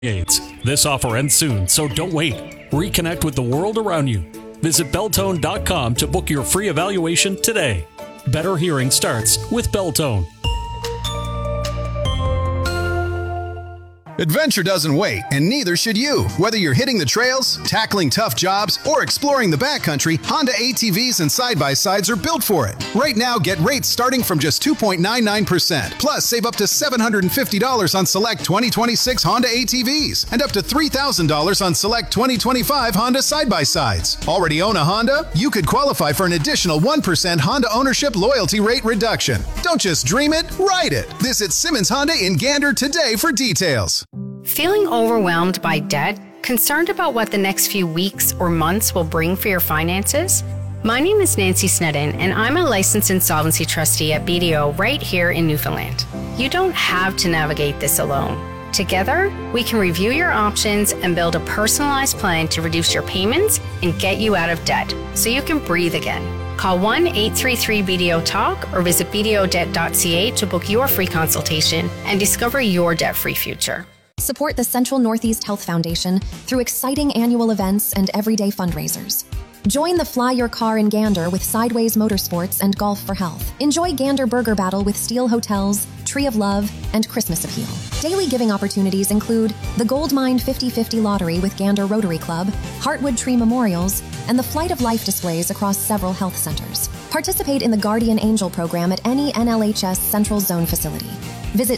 This offer ends soon, so don't wait. Reconnect with the world around you. Visit Beltone.com to book your free evaluation today. Better hearing starts with Beltone. Adventure doesn't wait, and neither should you. Whether you're hitting the trails, tackling tough jobs, or exploring the backcountry, Honda ATVs and side-by-sides are built for it. Right now, get rates starting from just 2.99%. Plus, save up to $750 on select 2026 Honda ATVs and up to $3,000 on select 2025 Honda side-by-sides. Already own a Honda? You could qualify for an additional 1% Honda ownership loyalty rate reduction. Don't just dream it, ride it. Visit Simmons Honda in Gander today for details. Feeling overwhelmed by debt? Concerned about what the next few weeks or months will bring for your finances? My name is Nancy Snedden, and I'm a licensed insolvency trustee at BDO right here in Newfoundland. You don't have to navigate this alone. Together, we can review your options and build a personalized plan to reduce your payments and get you out of debt so you can breathe again. Call 1-833-BDO-TALK or visit bdodebt.ca to book your free consultation and discover your debt-free future. Support the Central Northeast Health Foundation through exciting annual events and everyday fundraisers. Join the Fly Your Car in Gander with Sideways Motorsports and Golf for Health. Enjoy Gander Burger Battle with Steel Hotels, Tree of Love, and Christmas Appeal. Daily giving opportunities include the Gold Mine 50/50 Lottery with Gander Rotary Club, Heartwood Tree Memorials, and the Flight of Life displays across several health centers. Participate in the Guardian Angel program at any NLHS Central Zone facility. Visit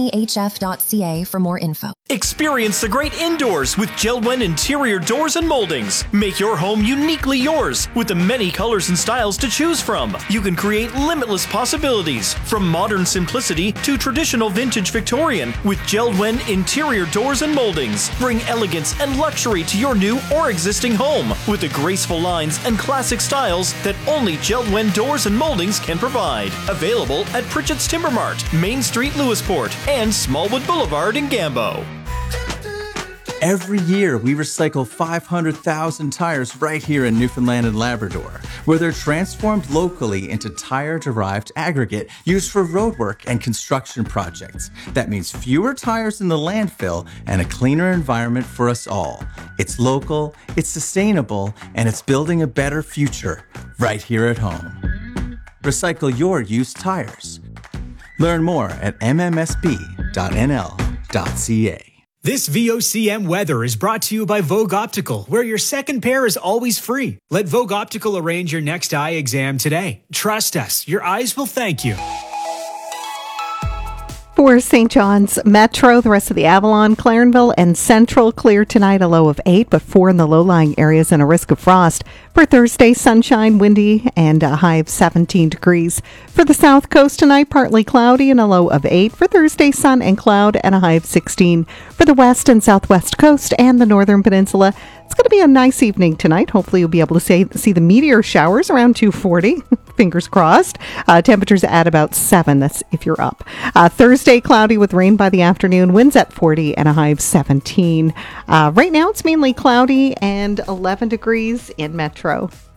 cnehf.ca for more info. Experience the great indoors with JELD-WEN interior doors and moldings. Make your home uniquely yours with the many colors and styles to choose from. You can create limitless possibilities from modern simplicity to traditional vintage Victorian with JELD-WEN interior doors and moldings. Bring elegance and luxury to your new or existing home with the graceful lines and classic styles that only JELD-WEN doors and moldings can provide. Available at Pritchett's Timber Mart, Main Street, Lewisport, and Smallwood Boulevard in Gambo. Every year, we recycle 500,000 tires right here in Newfoundland and Labrador, where they're transformed locally into tire-derived aggregate used for roadwork and construction projects. That means fewer tires in the landfill and a cleaner environment for us all. It's local, it's sustainable, and it's building a better future right here at home. Recycle your used tires. Learn more at mmsb.nl.ca. This VOCM weather is brought to you by Vogue Optical, where your second pair is always free. Let Vogue Optical arrange your next eye exam today. Trust us, your eyes will thank you. For St. John's Metro, the rest of the Avalon, Clarenville, and Central clear tonight, a low of 8, but 4 in the low-lying areas and a risk of frost. For Thursday, sunshine, windy, and a high of 17 degrees. For the South Coast tonight, partly cloudy and a low of 8. For Thursday, sun and cloud and a high of 16. For the West and Southwest Coast and the Northern Peninsula, it's going to be a nice evening tonight. Hopefully you'll be able to see the meteor showers around 2:40. Fingers crossed. Temperatures at about 7. That's if you're up. Thursday, cloudy with rain by the afternoon. Winds at 40 and a high of 17. Right now it's mainly cloudy and 11 degrees in Metro.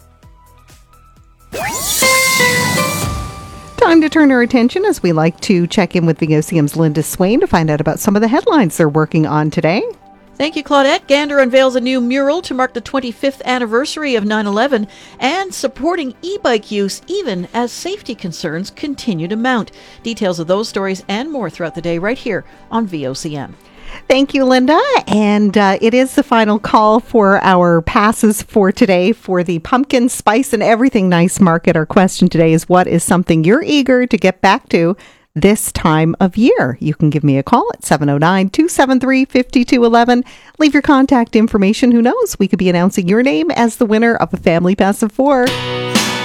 Time to turn our attention as we like to check in with VOCM's Linda Swain to find out about some of the headlines they're working on today. Thank you, Claudette. Gander unveils a new mural to mark the 25th anniversary of 9/11 and supporting e-bike use even as safety concerns continue to mount. Details of those stories and more throughout the day right here on VOCM. Thank you, Linda. And it is the final call for our passes for today for the Pumpkin Spice and Everything Nice Market. Our question today is, what is something you're eager to get back to this time of year? You can give me a call at 709-273-5211. Leave your contact information. Who knows? We could be announcing your name as the winner of a family pass of 4.